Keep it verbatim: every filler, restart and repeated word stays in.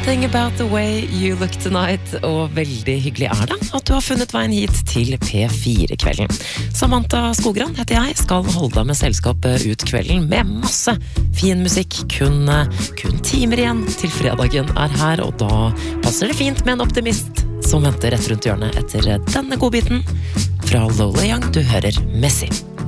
Something about the way you look tonight. Og veldig hyggelig er det at du har funnet veien hit til P fire-kvelden. Samantha Skogran heter jeg, skal holde deg med selskapet ut kvelden med masse fin musikk. Kun, kun timer igjen til fredagen er her, og da passer det fint med en optimist som venter rett rundt hjørnet etter denne godbiten. Fra Lola Young, du hører Messi.